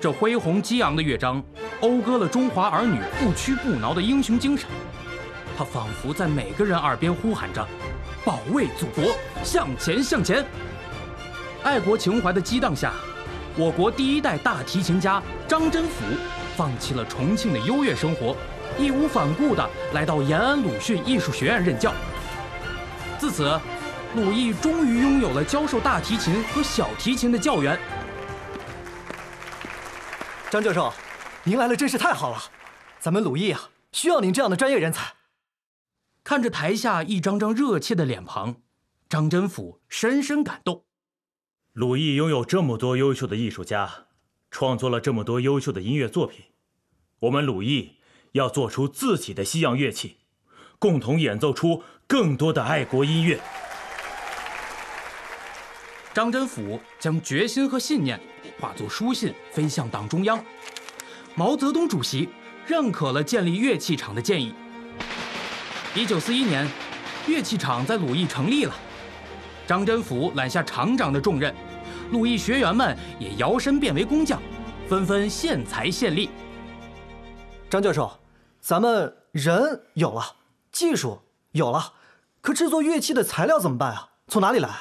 这恢宏激昂的乐章，讴歌了中华儿女不屈不挠的英雄精神。它仿佛在每个人耳边呼喊着：“保卫祖国，向前向前！”爱国情怀的激荡下，我国第一代大提琴家张真甫放弃了重庆的优越生活，义无反顾地来到延安鲁迅艺术学院任教。自此，鲁艺终于拥有了教授大提琴和小提琴的教员。 张教授，您来了真是太好了，咱们鲁艺啊，需要您这样的专业人才。 看着台下一张张热切的脸庞，张真甫深深感动。 鲁艺拥有这么多优秀的艺术家，创作了这么多优秀的音乐作品，我们鲁艺要做出自己的西洋乐器，共同演奏出更多的爱国音乐。 张真甫将决心和信念化作书信飞向党中央，毛泽东主席认可了建立乐器厂的建议。1941年，乐器厂在鲁艺成立了，张真甫揽下厂长的重任，鲁艺学员们也摇身变为工匠，纷纷献才献力。 张教授，咱们人有了，技术有了，可制作乐器的材料怎么办啊？从哪里来？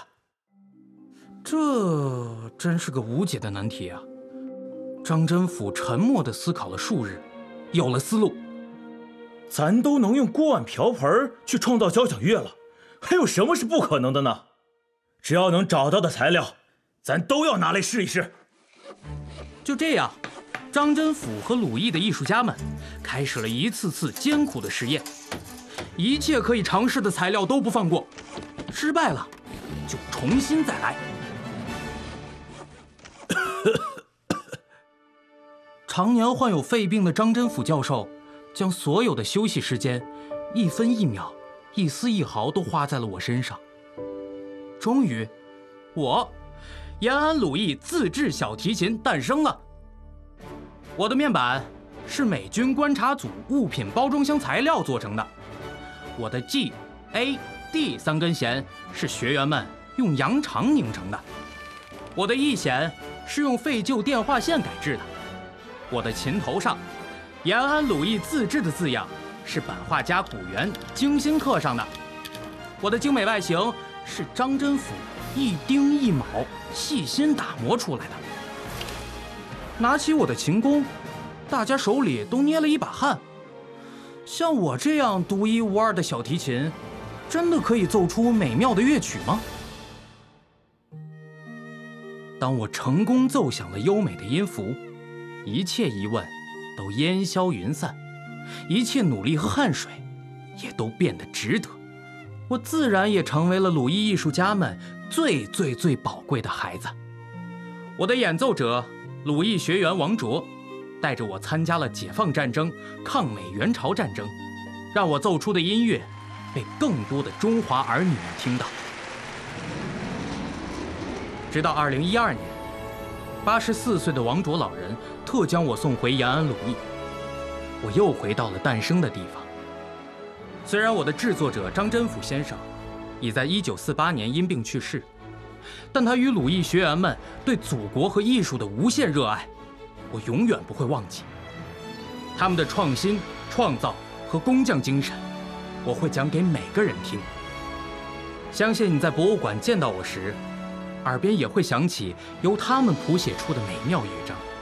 这真是个无解的难题啊！张真甫沉默地思考了数日，有了思路。 咱都能用锅碗瓢盆去创造交响乐了，还有什么是不可能的呢？只要能找到的材料，咱都要拿来试一试。 就这样，张真甫和鲁艺的艺术家们开始了一次次艰苦的实验，一切可以尝试的材料都不放过，失败了就重新再来。常年患有肺病的张真甫教授，将所有的休息时间，一分一秒、一丝一毫都花在了我身上。终于，我延安鲁艺自制小提琴诞生了。我的面板是美军观察组物品包装箱材料做成的，我的 G、A、D 3根弦是学员们用羊肠拧成的，我的 E 弦是用废旧电话线改制的，我的琴头上延安鲁艺自制的字样是版画家古元精心刻上的，我的精美外形是张真甫一丁一卯细心打磨出来的。拿起我的琴弓，大家手里都捏了一把汗。像我这样独一无二的小提琴，真的可以奏出美妙的乐曲吗？当我成功奏响了优美的音符，一切疑问都烟消云散，一切努力和汗水也都变得值得。我自然也成为了鲁艺艺术家们最宝贵的孩子。我的演奏者鲁艺学员王卓带着我参加了解放战争、抗美援朝战争，让我奏出的音乐被更多的中华儿女们听到。直到2012年，84岁的王卓老人特将我送回延安鲁艺，我又回到了诞生的地方。虽然我的制作者张真甫先生已在1948年因病去世，但他与鲁艺学员们对祖国和艺术的无限热爱，我永远不会忘记。他们的创新、创造和工匠精神，我会讲给每个人听。相信你在博物馆见到我时，耳边也会响起由他们谱写出的美妙乐章。